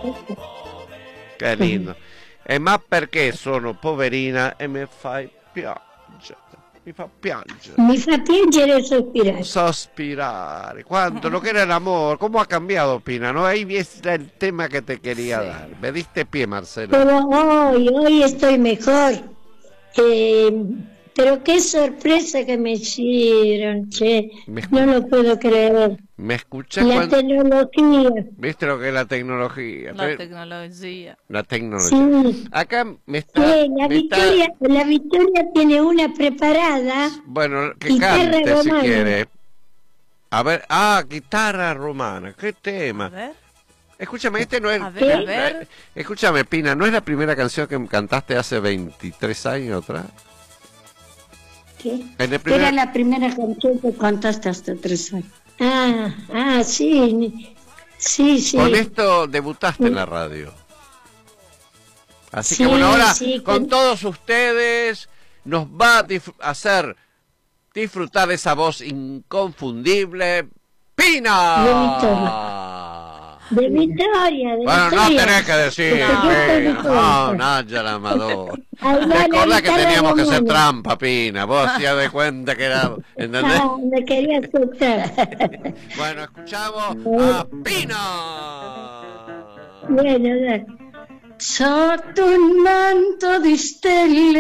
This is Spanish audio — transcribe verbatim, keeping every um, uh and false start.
Che lindo. E ma perché sono poverina e mi fai piangere? Mi fa piangere. Mi fa piangere e sospirare. Sospirare. Cuando lo que era el amor, ¿cómo ha cambiado, Pina? ¿No? Ahí está el tema que te quería sí. dar. Me diste pie, Marcelo. Pero hoy, hoy estoy mejor. Eh, pero qué sorpresa que me hicieron, che. No lo puedo creer. ¿Me escuchas? La cuando... tecnología. ¿Viste lo que es la tecnología? La Pero... tecnología. La tecnología. Sí. Acá me está... Sí, la, me Victoria, está... la Victoria tiene una preparada. Bueno, que cante romana. Si quiere. A ver, ah, guitarra romana. ¿Qué tema? A ver. Escúchame, este no es... A ver, a ver. Escúchame, Pina, ¿no es la primera canción que cantaste hace veintitrés años atrás? ¿Qué? En el primer... Era la primera canción que cantaste hasta tres años. Ah, ah, sí, sí, sí. Con esto debutaste sí. en la radio. Así sí, que bueno, ahora sí, con, con todos ustedes nos va a dif hacer disfrutar de esa voz inconfundible, Pina. De Victoria. De Victoria, de bueno, Victoria. no tenés que decir, no, no, Nájera Amador. Recordá que teníamos que hacer trampa, Pina. Vos hacías de cuenta que era, ¿entendés? No, me quería asustar. Bueno, escuchamos a Pina. Bueno, dale. Sotto un manto di stelle